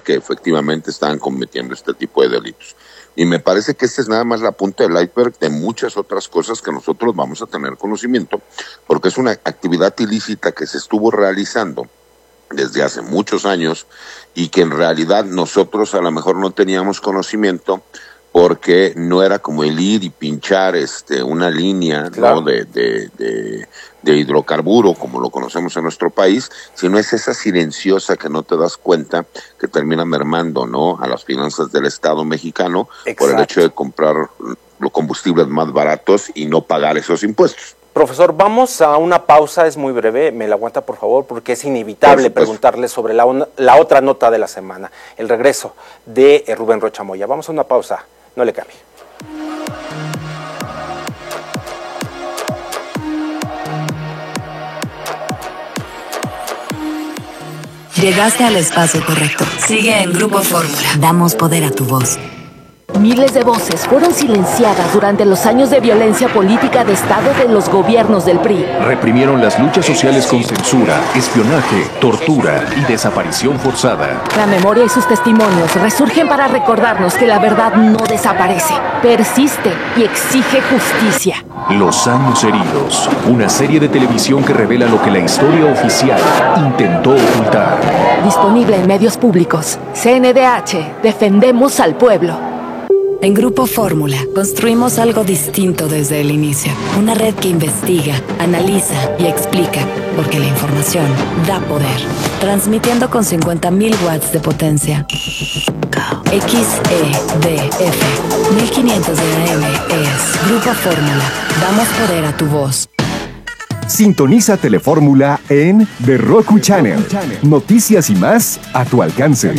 comprobar que efectivamente estaban cometiendo este tipo de delitos. Y me parece que esta es nada más la punta del iceberg de muchas otras cosas que nosotros vamos a tener conocimiento, porque es una actividad ilícita que se estuvo realizando desde hace muchos años y que en realidad nosotros a lo mejor no teníamos conocimiento, porque no era como el ir y pinchar una línea, claro, ¿no? de hidrocarburo como lo conocemos en nuestro país, sino es esa silenciosa que no te das cuenta, que termina mermando, ¿no?, a las finanzas del Estado mexicano. Exacto. Por el hecho de comprar los combustibles más baratos y no pagar esos impuestos. Profesor, vamos a una pausa, es muy breve, me la aguanta por favor, porque es inevitable preguntarle sobre la otra nota de la semana, el regreso de Rubén Rocha Moya. Vamos a una pausa, no le cambie. Llegaste al espacio correcto. Sigue en Grupo Fórmula. Damos poder a tu voz. Miles de voces fueron silenciadas durante los años de violencia política de Estado de los gobiernos del PRI. Reprimieron las luchas sociales con censura, espionaje, tortura y desaparición forzada. La memoria y sus testimonios resurgen para recordarnos que la verdad no desaparece, persiste y exige justicia. Los años heridos, una serie de televisión que revela lo que la historia oficial intentó ocultar. Disponible en medios públicos. CNDH, defendemos al pueblo. En Grupo Fórmula, construimos algo distinto desde el inicio. Una red que investiga, analiza y explica, porque la información da poder. Transmitiendo con 50.000 watts de potencia. XEDF, 1500 de AM es Grupo Fórmula. Damos poder a tu voz. Sintoniza Telefórmula en The Roku Channel. Noticias y más a tu alcance.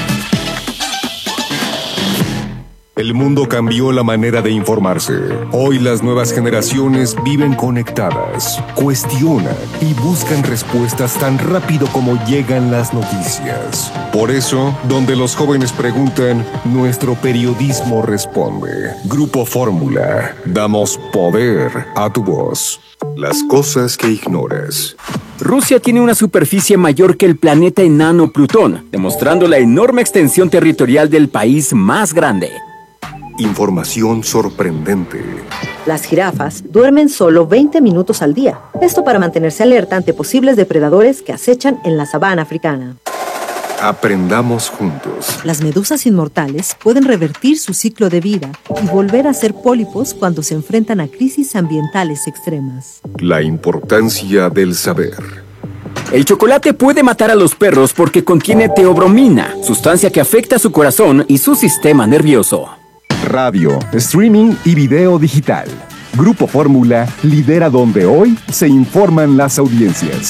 El mundo cambió la manera de informarse. Hoy las nuevas generaciones viven conectadas, cuestionan y buscan respuestas tan rápido como llegan las noticias. Por eso, donde los jóvenes preguntan, nuestro periodismo responde. Grupo Fórmula, damos poder a tu voz. Las cosas que ignoras. Rusia tiene una superficie mayor que el planeta enano Plutón, demostrando la enorme extensión territorial del país más grande. Información sorprendente. Las jirafas duermen solo 20 minutos al día. Esto para mantenerse alerta ante posibles depredadores que acechan en la sabana africana. Aprendamos juntos. Las medusas inmortales pueden revertir su ciclo de vida y volver a ser pólipos cuando se enfrentan a crisis ambientales extremas. La importancia del saber. El chocolate puede matar a los perros porque contiene teobromina, sustancia que afecta su corazón y su sistema nervioso. Radio, streaming y video digital. Grupo Fórmula lidera donde hoy se informan las audiencias.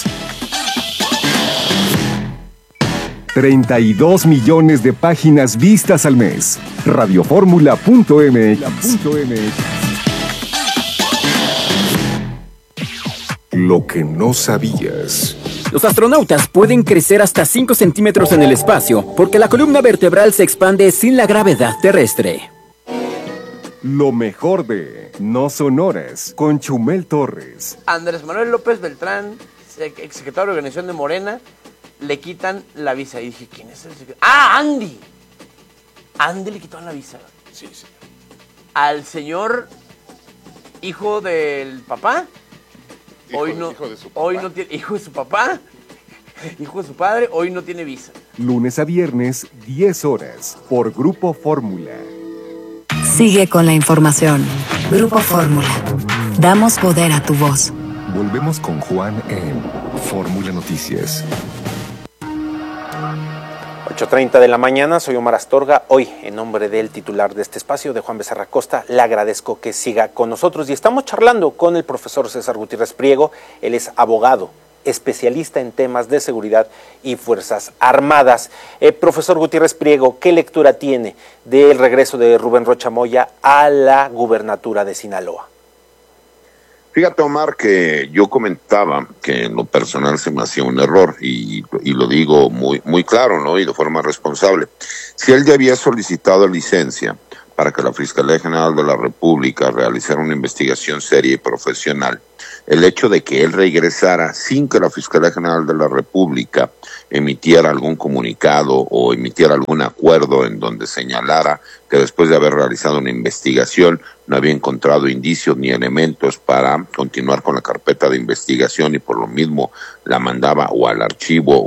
32 millones de páginas vistas al mes. Radioformula.mx. Lo que no sabías. Los astronautas pueden crecer hasta 5 centímetros en el espacio porque la columna vertebral se expande sin la gravedad terrestre. Lo mejor de No Son Horas con Chumel Torres. Andrés Manuel López Beltrán, exsecretario de Organización de Morena, le quitan la visa. Y dije, ¿quién es el secretario? ¡Ah, Andy! Andy le quitó la visa. Sí, sí. Al señor hijo del papá. Hijo de su papá. Hoy no tiene hijo de su papá. Hijo de su padre, hoy no tiene visa. Lunes a viernes, 10 horas, por Grupo Fórmula. Sigue con la información. Grupo Fórmula. Damos poder a tu voz. Volvemos con Juan en Fórmula Noticias. 8:30 de la mañana, soy Omar Astorga. Hoy, en nombre del titular de este espacio, de Juan Becerra Costa, le agradezco que siga con nosotros y estamos charlando con el profesor César Gutiérrez Priego. Él es abogado, especialista en temas de seguridad y Fuerzas Armadas. Profesor Gutiérrez Priego, ¿qué lectura tiene del regreso de Rubén Rocha Moya a la gubernatura de Sinaloa? Fíjate, Omar, que yo comentaba que en lo personal se me hacía un error y lo digo muy claro, ¿no? Y de forma responsable. Si él ya había solicitado licencia para que la Fiscalía General de la República realizara una investigación seria y profesional, el hecho de que él regresara sin que la Fiscalía General de la República emitiera algún comunicado o emitiera algún acuerdo en donde señalara que después de haber realizado una investigación no había encontrado indicios ni elementos para continuar con la carpeta de investigación y por lo mismo la mandaba o al archivo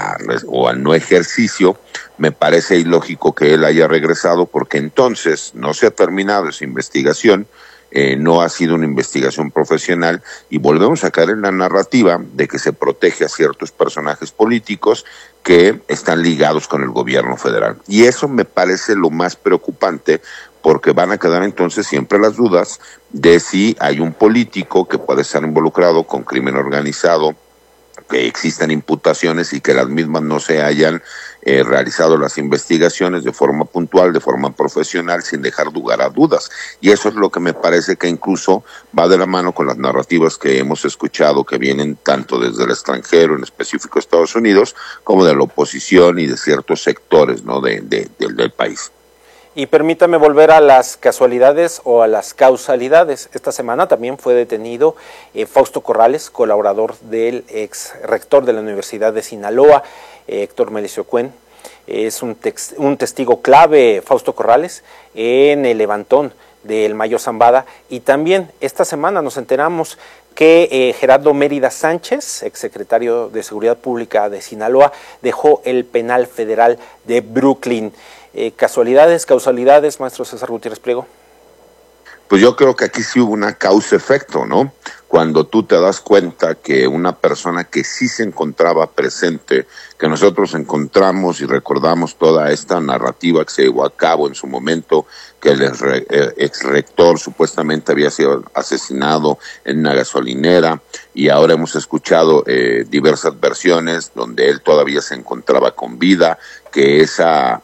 o al no ejercicio, me parece ilógico que él haya regresado porque entonces no se ha terminado esa investigación, no ha sido una investigación profesional y volvemos a caer en la narrativa de que se protege a ciertos personajes políticos que están ligados con el gobierno federal. Y eso me parece lo más preocupante porque van a quedar entonces siempre las dudas de si hay un político que puede estar involucrado con crimen organizado, que existan imputaciones y que las mismas no se hayan realizado las investigaciones de forma puntual, de forma profesional, sin dejar lugar a dudas. Y eso es lo que me parece que incluso va de la mano con las narrativas que hemos escuchado, que vienen tanto desde el extranjero, en específico Estados Unidos, como de la oposición y de ciertos sectores, ¿no?, del país. Y permítame volver a las casualidades o a las causalidades. Esta semana también fue detenido Fausto Corrales, colaborador del ex rector de la Universidad de Sinaloa, Héctor Melesio Cuen. Es un testigo clave, Fausto Corrales, en el levantón del Mayo Zambada. Y también esta semana nos enteramos que Gerardo Mérida Sánchez, exsecretario de Seguridad Pública de Sinaloa, dejó el penal federal de Brooklyn. ¿Casualidades, causalidades, maestro César Gutiérrez Priego? Pues yo creo que aquí sí hubo una causa-efecto, ¿no? Cuando tú te das cuenta que una persona que sí se encontraba presente, que nosotros encontramos y recordamos toda esta narrativa que se llevó a cabo en su momento, que el ex-rector supuestamente había sido asesinado en una gasolinera, y ahora hemos escuchado diversas versiones donde él todavía se encontraba con vida, que esa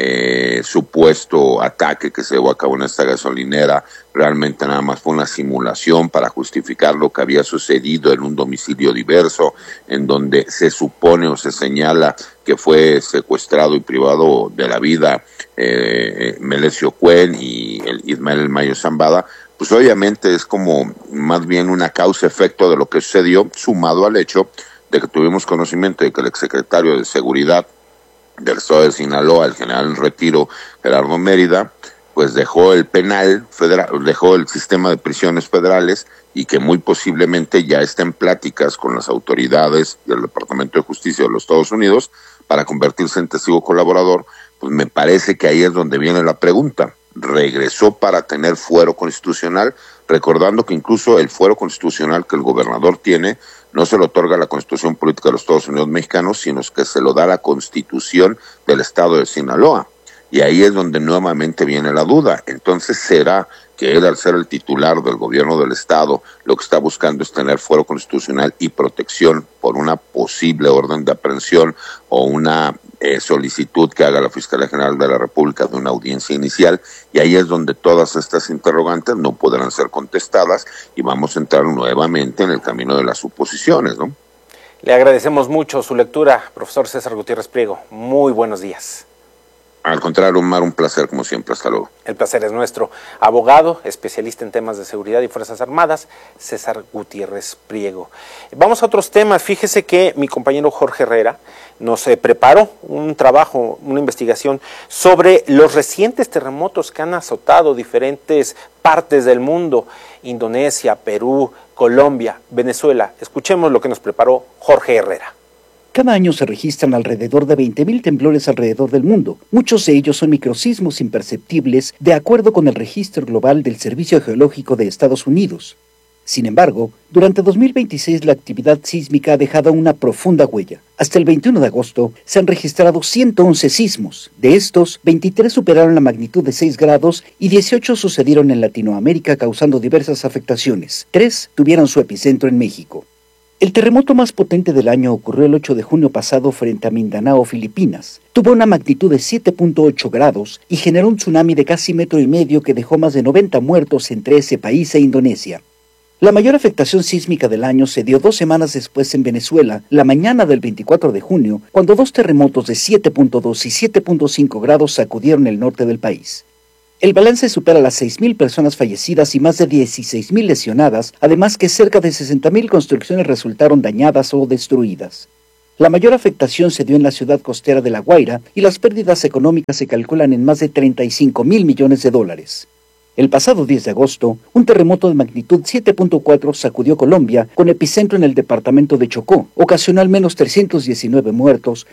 supuesto ataque que se llevó a cabo en esta gasolinera realmente nada más fue una simulación para justificar lo que había sucedido en un domicilio diverso, en donde se supone o se señala que fue secuestrado y privado de la vida Melesio Cuen y el Ismael Mayo Zambada. Pues obviamente es como más bien una causa-efecto de lo que sucedió, sumado al hecho de que tuvimos conocimiento de que el exsecretario de Seguridad del estado de Sinaloa, el general en retiro Gerardo Mérida, pues dejó el penal federal, dejó el sistema de prisiones federales y que muy posiblemente ya está en pláticas con las autoridades del Departamento de Justicia de los Estados Unidos para convertirse en testigo colaborador. Pues me parece que ahí es donde viene la pregunta. Regresó para tener fuero constitucional, recordando que incluso el fuero constitucional que el gobernador tiene no se lo otorga la Constitución Política de los Estados Unidos Mexicanos, sino que se lo da la Constitución del Estado de Sinaloa. Y ahí es donde nuevamente viene la duda. Entonces, ¿será que él, al ser el titular del gobierno del Estado, lo que está buscando es tener fuero constitucional y protección por una posible orden de aprehensión o una solicitud que haga la Fiscalía General de la República de una audiencia inicial? Y ahí es donde todas estas interrogantes no podrán ser contestadas y vamos a entrar nuevamente en el camino de las suposiciones, ¿no? Le agradecemos mucho su lectura, profesor César Gutiérrez Priego. Muy buenos días. Al contrario, Omar, un placer como siempre. Hasta luego. El placer es nuestro. Abogado, especialista en temas de seguridad y Fuerzas Armadas, César Gutiérrez Priego. Vamos a otros temas. Fíjese que mi compañero Jorge Herrera nos preparó un trabajo, una investigación sobre los recientes terremotos que han azotado diferentes partes del mundo: Indonesia, Perú, Colombia, Venezuela. Escuchemos lo que nos preparó Jorge Herrera. Cada año se registran alrededor de 20.000 temblores alrededor del mundo. Muchos de ellos son microsismos imperceptibles, de acuerdo con el registro global del Servicio Geológico de Estados Unidos. Sin embargo, durante 2026 la actividad sísmica ha dejado una profunda huella. Hasta el 21 de agosto se han registrado 111 sismos. De estos, 23 superaron la magnitud de 6 grados y 18 sucedieron en Latinoamérica, causando diversas afectaciones. 3 tuvieron su epicentro en México. El terremoto más potente del año ocurrió el 8 de junio pasado frente a Mindanao, Filipinas. Tuvo una magnitud de 7.8 grados y generó un tsunami de casi 1,5 metros que dejó más de 90 muertos entre ese país e Indonesia. La mayor afectación sísmica del año se dio 2 semanas después en Venezuela, la mañana del 24 de junio, cuando 2 terremotos de 7.2 y 7.5 grados sacudieron el norte del país. El balance supera las 6.000 personas fallecidas y más de 16.000 lesionadas, además que cerca de 60.000 construcciones resultaron dañadas o destruidas. La mayor afectación se dio en la ciudad costera de La Guaira y las pérdidas económicas se calculan en más de 35.000 millones de dólares. El pasado 10 de agosto, un terremoto de magnitud 7.4 sacudió Colombia con epicentro en el departamento de Chocó. Ocasionó al menos 319 muertos,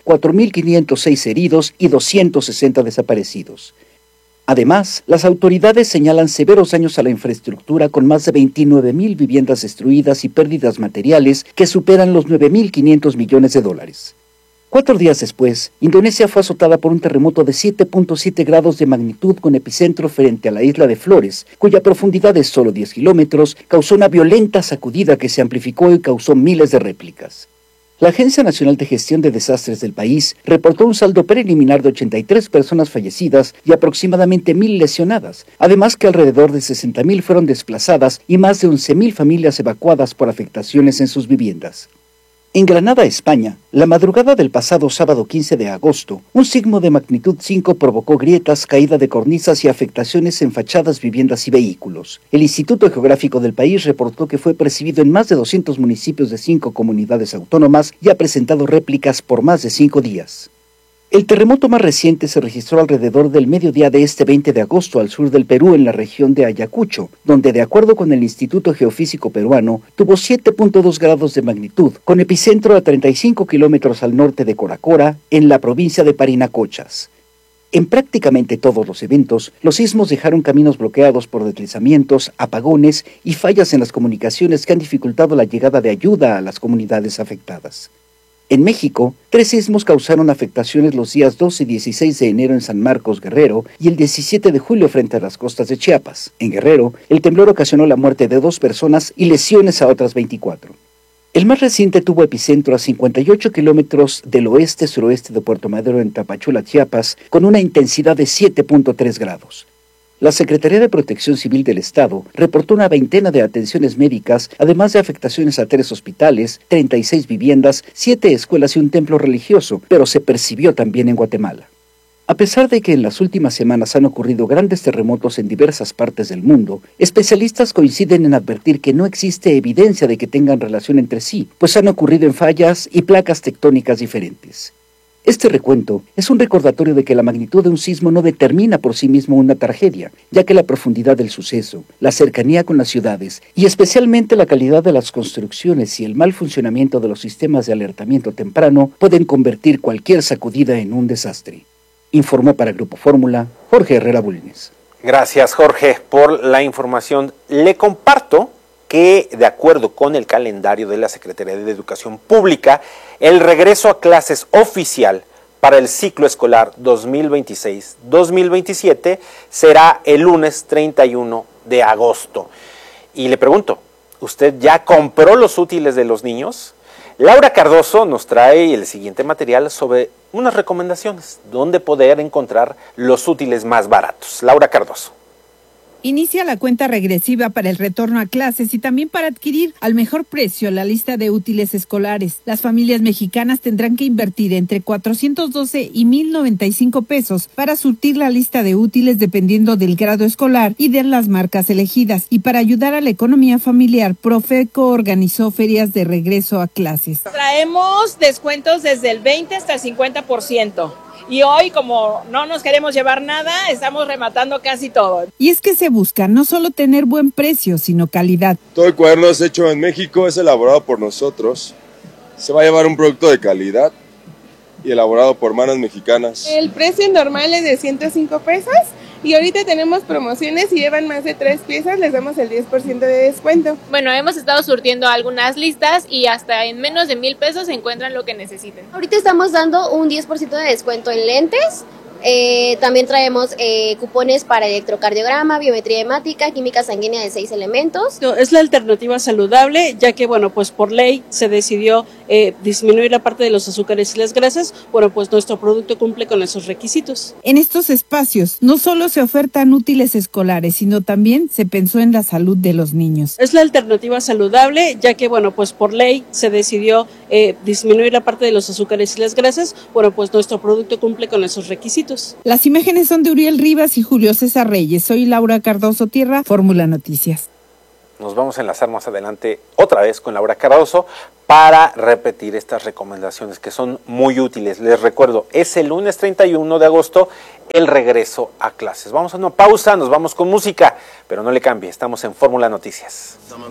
4.506 heridos y 260 desaparecidos. Además, las autoridades señalan severos daños a la infraestructura con más de 29.000 viviendas destruidas y pérdidas materiales que superan los 9.500 millones de dólares. 4 días después, Indonesia fue azotada por un terremoto de 7.7 grados de magnitud con epicentro frente a la isla de Flores, cuya profundidad es solo 10 kilómetros, causó una violenta sacudida que se amplificó y causó miles de réplicas. La Agencia Nacional de Gestión de Desastres del país reportó un saldo preliminar de 83 personas fallecidas y aproximadamente 1.000 lesionadas, además que alrededor de 60.000 fueron desplazadas y más de 11.000 familias evacuadas por afectaciones en sus viviendas. En Granada, España, la madrugada del pasado sábado 15 de agosto, un sismo de magnitud 5 provocó grietas, caída de cornisas y afectaciones en fachadas, viviendas y vehículos. El Instituto Geográfico del país reportó que fue percibido en más de 200 municipios de 5 comunidades autónomas y ha presentado réplicas por más de 5 días. El terremoto más reciente se registró alrededor del mediodía de este 20 de agosto al sur del Perú, en la región de Ayacucho, donde, de acuerdo con el Instituto Geofísico Peruano, tuvo 7.2 grados de magnitud, con epicentro a 35 kilómetros al norte de Coracora, en la provincia de Parinacochas. En prácticamente todos los eventos, los sismos dejaron caminos bloqueados por deslizamientos, apagones y fallas en las comunicaciones que han dificultado la llegada de ayuda a las comunidades afectadas. En México, 3 sismos causaron afectaciones los días 12 y 16 de enero en San Marcos, Guerrero, y el 17 de julio frente a las costas de Chiapas. En Guerrero, el temblor ocasionó la muerte de 2 personas y lesiones a otras 24. El más reciente tuvo epicentro a 58 kilómetros del oeste-suroeste de Puerto Madero, en Tapachula, Chiapas, con una intensidad de 7.3 grados. La Secretaría de Protección Civil del Estado reportó una veintena de atenciones médicas, además de afectaciones a 3 hospitales, 36 viviendas, 7 escuelas y un templo religioso, pero se percibió también en Guatemala. A pesar de que en las últimas semanas han ocurrido grandes terremotos en diversas partes del mundo, especialistas coinciden en advertir que no existe evidencia de que tengan relación entre sí, pues han ocurrido en fallas y placas tectónicas diferentes. Este recuento es un recordatorio de que la magnitud de un sismo no determina por sí mismo una tragedia, ya que la profundidad del suceso, la cercanía con las ciudades y especialmente la calidad de las construcciones y el mal funcionamiento de los sistemas de alertamiento temprano pueden convertir cualquier sacudida en un desastre. Informó para Grupo Fórmula Jorge Herrera Bulnes. Gracias, Jorge, por la información. Le comparto que, de acuerdo con el calendario de la Secretaría de Educación Pública, el regreso a clases oficial para el ciclo escolar 2026-2027 será el lunes 31 de agosto. Y le pregunto, ¿usted ya compró los útiles de los niños? Laura Cardoso nos trae el siguiente material sobre unas recomendaciones, dónde poder encontrar los útiles más baratos. Laura Cardoso. Inicia la cuenta regresiva para el retorno a clases y también para adquirir al mejor precio la lista de útiles escolares. Las familias mexicanas tendrán que invertir entre 412 y 1,095 pesos para surtir la lista de útiles dependiendo del grado escolar y de las marcas elegidas. Y para ayudar a la economía familiar, Profeco organizó ferias de regreso a clases. Traemos descuentos desde el 20 hasta el 50%. Y hoy, como no nos queremos llevar nada, estamos rematando casi todo. Y es que se busca no solo tener buen precio, sino calidad. Todo el cuaderno es hecho en México, es elaborado por nosotros. Se va a llevar un producto de calidad y elaborado por manos mexicanas. El precio normal es de 105 pesos y ahorita tenemos promociones. Si llevan más de 3 piezas, les damos el 10% de descuento. Bueno, hemos estado surtiendo algunas listas y hasta en menos de 1,000 pesos encuentran lo que necesiten. Ahorita estamos dando un 10% de descuento en lentes. También traemos cupones para electrocardiograma, biometría hemática, química sanguínea de 6 elementos. Es la alternativa saludable, ya que, bueno, pues por ley se decidió disminuir la parte de los azúcares y las grasas. Bueno, pues nuestro producto cumple con esos requisitos. En estos espacios no solo se ofertan útiles escolares, sino también se pensó en la salud de los niños. Es la alternativa saludable, ya que, bueno, pues por ley se decidió disminuir la parte de los azúcares y las grasas. Bueno, pues nuestro producto cumple con esos requisitos. requisitos. Las imágenes son de Uriel Rivas y Julio César Reyes. Soy Laura Cardoso Tierra, Fórmula Noticias. Nos vamos a enlazar más adelante otra vez con Laura Cardoso para repetir estas recomendaciones que son muy útiles. Les recuerdo, es el lunes 31 de agosto el regreso a clases. Vamos a una pausa, nos vamos con música, pero no le cambie, estamos en Fórmula Noticias.